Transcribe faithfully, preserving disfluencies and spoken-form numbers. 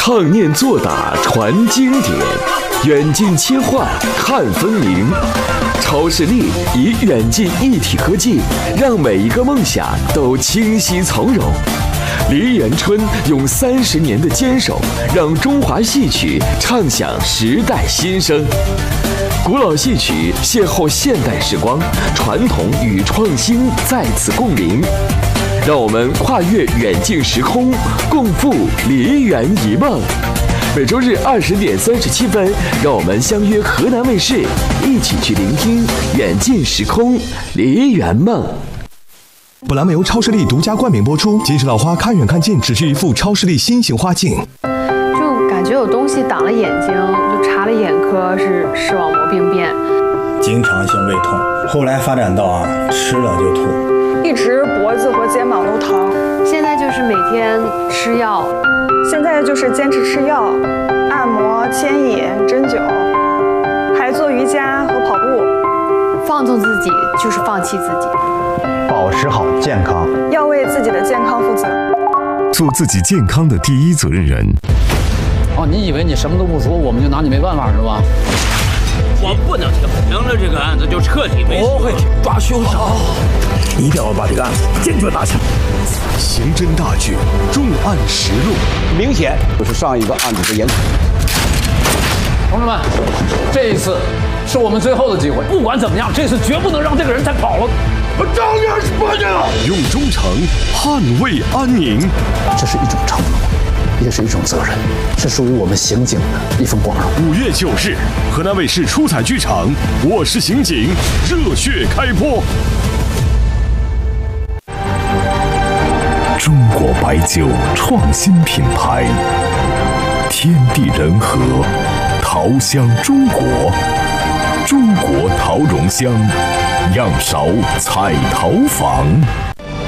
唱念做打传经典，远近切换看分明。超视力以远近一体科技，让每一个梦想都清晰从容。梨园春用三十年的坚守，让中华戏曲唱响时代新声。古老戏曲邂逅现代时光，传统与创新在此共鸣。让我们跨越远近时空，共赴梨园一梦。每周日二十点三十七分，让我们相约河南卫视，一起去聆听远近时空梨园梦。 本栏目由超视力独家冠名播出。金石老花看远看近，只需一副超视力新型花镜。 就感觉有东西挡了眼睛，就查了眼科是视网膜病变。 经常性胃痛，后来发展到啊吃了就吐， 一直脖子和肩膀都疼。 现在就是每天吃药， 现在就是坚持吃药、按摩、牵引、针灸，还做瑜伽和跑步。 放纵自己就是放弃自己。 保持好健康， 要为自己的健康负责， 做自己健康的第一责任人。 哦，你以为你什么都不说，我们就拿你没办法是吧？ 我不能停，停了这个案子就彻底没。 我会抓凶手，一定要把这个案子坚决打响。 刑侦大剧《重案实录》， 明显就是上一个案子的延迟。 同志们，这一次是我们最后的机会，不管怎么样，这次绝不能让这个人再跑了。 我张二十八年了， 用忠诚捍卫安宁， 这是一种承诺，也是一种责任，是属于我们刑警的一份光荣。 五月九日，河南卫视出彩剧场《我是刑警》热血开播。 中国白酒创新品牌，天地人和，桃香中国，中国桃蓉香，样勺彩桃坊。